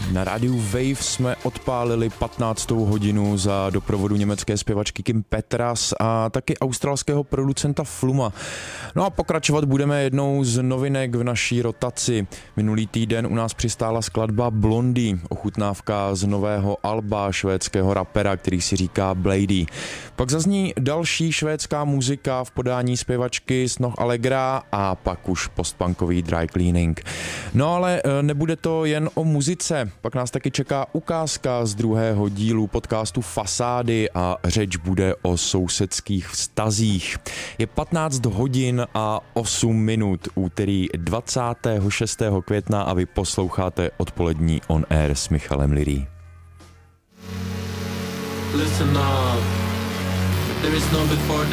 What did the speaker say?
Na rádiu Wave jsme odpálili 15. hodinu za doprovodu německé zpěvačky Kim Petras a taky australského producenta Fluma. No a pokračovat budeme jednou z novinek v naší rotaci. Minulý týden u nás přistála skladba Blondie, ochutnávka z nového alba švédského rapera, který si říká Blady. Pak zazní další švédská muzika v podání zpěvačky Snoh Allegra a pak už postpunkový dry cleaning. No ale nebude to jen o muzice, pak nás taky čeká ukázka z druhého dílu podcastu Fasády a řeč bude o sousedských vztazích. Je 15 hodin a 8 minut, úterý 26. května a vy posloucháte odpolední On Air s Michalem Lirí. Listen up. There is no before